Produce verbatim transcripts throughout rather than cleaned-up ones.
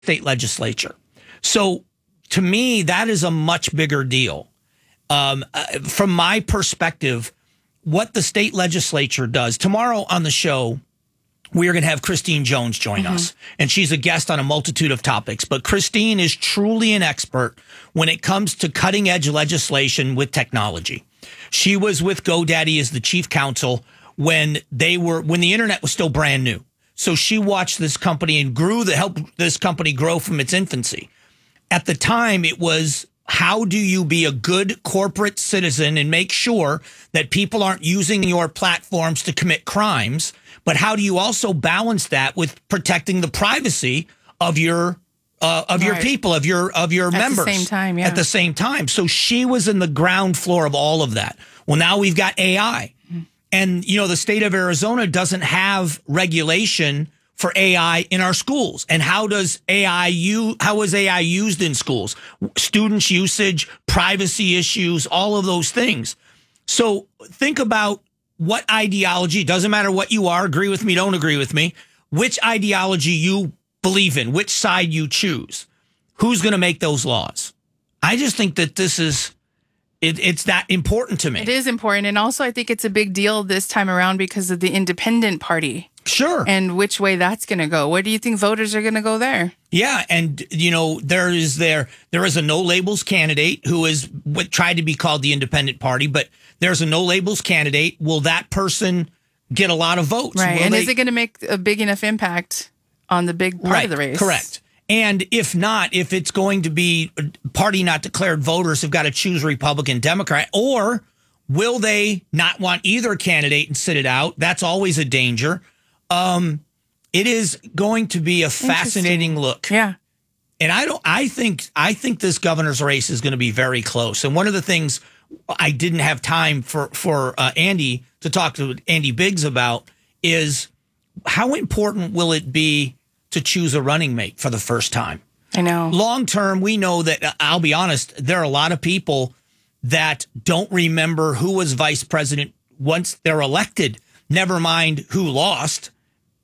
state legislature. So to me, that is a much bigger deal. Um, uh, from my perspective, what the state legislature does tomorrow on the show, we are going to have Christine Jones join mm-hmm. us, and she's a guest on a multitude of topics. But Christine is truly an expert when it comes to cutting edge legislation with technology. She was with GoDaddy as the chief counsel when they were when the internet was still brand new. So she watched this company and grew the helped this company grow from its infancy. At the time, it was, how do you be a good corporate citizen and make sure that people aren't using your platforms to commit crimes? But how do you also balance that with protecting the privacy of your uh, of right. your people, of your of your at members at the same time? Yeah. At the same time. So she was in the ground floor of all of that. Well, now we've got A I. Mm-hmm. And, you know, the state of Arizona doesn't have regulation for A I in our schools. And how does A I u- how is A I used in schools? Students' usage, privacy issues, all of those things. So think about what ideology, doesn't matter what you are, agree with me, don't agree with me, which ideology you believe in, which side you choose. Who's going to make those laws? I just think that this is, it, it's that important to me. It is important. And also I think it's a big deal this time around because of the independent party. Sure. And which way that's going to go. Where do you think voters are going to go there? Yeah. And, you know, there is there, there is a no labels candidate who is what tried to be called the independent party, but there's a no labels candidate. Will that person get a lot of votes? Right. Will and they, is it going to make a big enough impact on the big part right, of the race? Correct. And if not, if it's going to be party not declared voters have got to choose Republican, Democrat, or will they not want either candidate and sit it out? That's always a danger. Um, it is going to be a fascinating look. Yeah. And I don't, I think, I think this governor's race is going to be very close. And one of the things I didn't have time for, for uh, Andy to talk to Andy Biggs about is how important will it be to choose a running mate for the first time? I know. Long term, we know that, I'll be honest, there are a lot of people that don't remember who was vice president once they're elected, never mind who lost.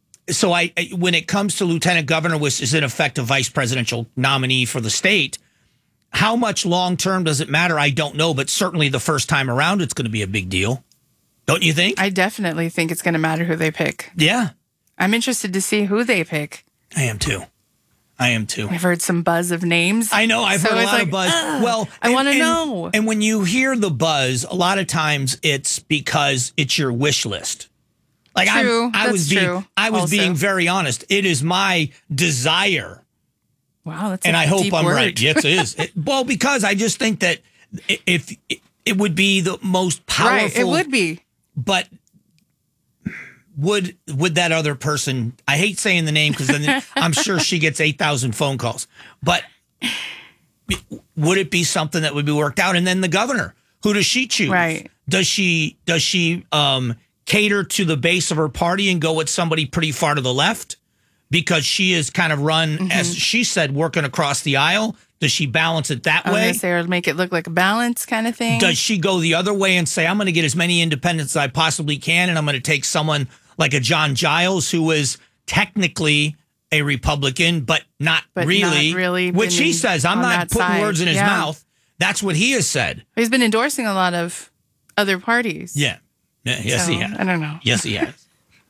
So I, when it comes to lieutenant governor, which is in effect a vice presidential nominee for the state, how much long term does it matter? I don't know, but certainly the first time around, it's going to be a big deal. Don't you think? I definitely think it's going to matter who they pick. Yeah. I'm interested to see who they pick. I am too. I am too. I've heard some buzz of names. I know. I've so heard a lot like, of buzz. Uh, well, I want to and, know. And when you hear the buzz, a lot of times it's because it's your wish list. Like true. I'm, I that's was being, true. I was also. being very honest. It is my desire. Wow, that's and a I hope deep I'm word. right. Yes, it is. It, well, because I just think that if it, it would be the most powerful, right, it would be. But would would that other person? I hate saying the name because then I'm sure she gets eight thousand phone calls. But would it be something that would be worked out? And then the governor, who does she choose? Right? Does she does she um, cater to the base of her party and go with somebody pretty far to the left? Because she is kind of run, mm-hmm. as she said, working across the aisle. Does she balance it that I was way? gonna say, or make it look like a balance kind of thing. Does she go the other way and say, I'm going to get as many independents as I possibly can, and I'm going to take someone like a John Giles, who is technically a Republican, but not but really, not really which he says, I'm not putting side. words in his yeah. mouth. That's what he has said. He's been endorsing a lot of other parties. Yeah. yeah yes, so, he has. I don't know. Yes, he has.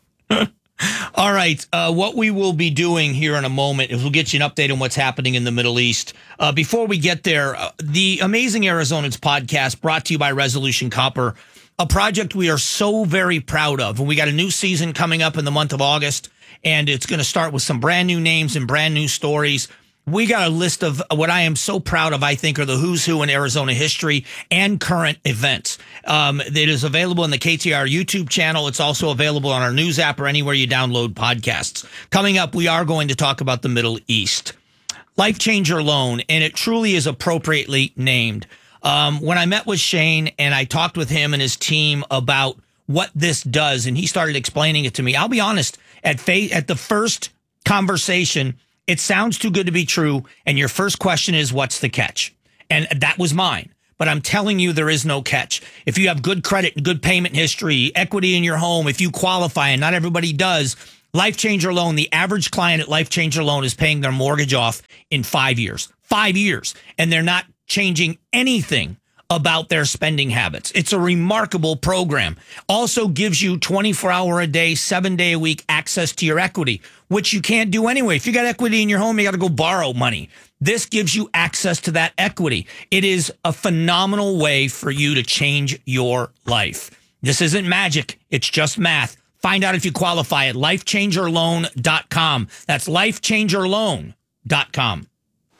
All right. Uh, what we will be doing here in a moment is we'll get you an update on what's happening in the Middle East. Uh, before we get there, uh, the Amazing Arizonans podcast brought to you by Resolution Copper, a project we are so very proud of. And we got a new season coming up in the month of August, and it's going to start with some brand new names and brand new stories. We got a list of what I am so proud of, I think, are the who's who in Arizona history and current events. Um, it is available in the K T R YouTube channel. It's also available on our news app or anywhere you download podcasts. Coming up, we are going to talk about the Middle East. Life Changer Loan, and it truly is appropriately named. Um, when I met with Shane and I talked with him and his team about what this does, and he started explaining it to me, I'll be honest, at, fa- at the first conversation, it sounds too good to be true, and your first question is, what's the catch? And that was mine. But I'm telling you, there is no catch. If you have good credit and good payment history, equity in your home, if you qualify, and not everybody does, Life Changer Loan, the average client at Life Changer Loan is paying their mortgage off in five years. Five years. And they're not changing anything about their spending habits. It's a remarkable program. Also gives you twenty-four hour a day, seven day a week access to your equity, which you can't do anyway. If you got equity in your home, you got to go borrow money. This gives you access to that equity. It is a phenomenal way for you to change your life. This isn't magic. It's just math. Find out if you qualify at life changer loan dot com. That's life changer loan dot com.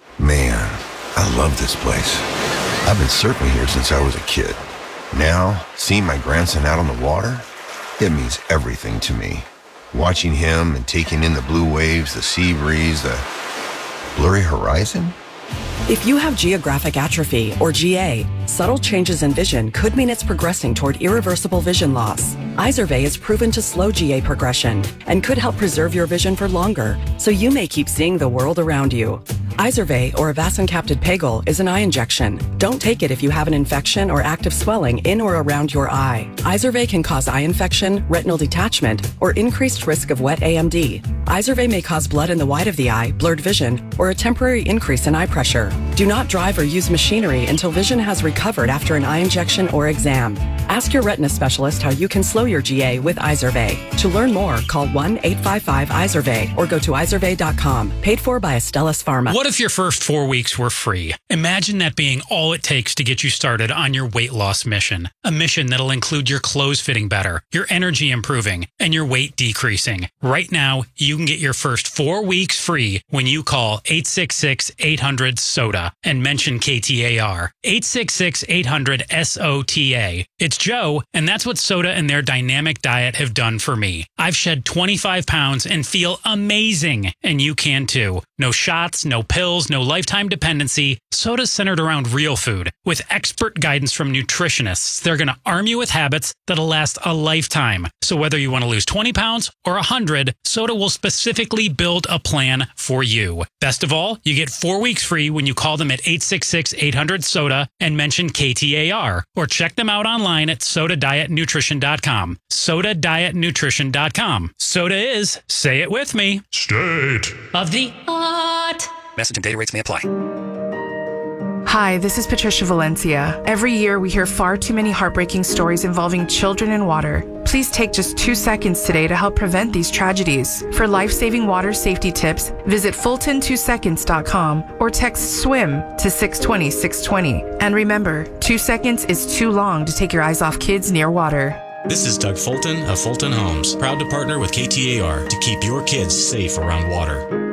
Man, I love this place. I've been surfing here since I was a kid. Now, seeing my grandson out on the water, it means everything to me. Watching him and taking in the blue waves, the sea breeze, the blurry horizon. If you have geographic atrophy, or G A, subtle changes in vision could mean it's progressing toward irreversible vision loss. Izervay is proven to slow G A progression and could help preserve your vision for longer, so you may keep seeing the world around you. Izervay, or avacincaptad pegol, is an eye injection. Don't take it if you have an infection or active swelling in or around your eye. Izervay can cause eye infection, retinal detachment, or increased risk of wet A M D. Izervay may cause blood in the white of the eye, blurred vision, or a temporary increase in eye pressure. Do not drive or use machinery until vision has recovered after an eye injection or exam. Ask your retina specialist how you can slow your G A with Izervay. To learn more, call one eight five five Izervay or go to izervay dot com. Paid for by Astellas Pharma. What if your first four weeks were free? Imagine that being all it takes to get you started on your weight loss mission. A mission that'll include your clothes fitting better, your energy improving, and your weight decreasing. Right now, you can get your first four weeks free when you call eight six six, eight hundred, SODA and mention K T A R. eight six six, eight hundred, S O T A. It's Joe, and that's what SODA and their dynamic diet have done for me. I've shed twenty-five pounds and feel amazing, and you can too. No shots, no pills, no lifetime dependency. SODA's centered around real food. With expert guidance from nutritionists, they're going to arm you with habits that'll last a lifetime. So whether you want to lose twenty pounds or one hundred, SODA will specifically build a plan for you. Best of all, you get four weeks free when you call them at eight six six, eight hundred, SODA and mention K T A R. Or check them out online at soda diet nutrition dot com. soda diet nutrition dot com. SODA is, say it with me, state of the art. Message and data rates may apply. Hi, this is Patricia Valencia. Every year we hear far too many heartbreaking stories involving children and water. Please take just two seconds today to help prevent these tragedies. For life-saving water safety tips, visit Fulton two seconds dot com or text SWIM to six two zero, six two zero. And remember, two seconds is too long to take your eyes off kids near water. This is Doug Fulton of Fulton Homes, proud to partner with K T A R to keep your kids safe around water.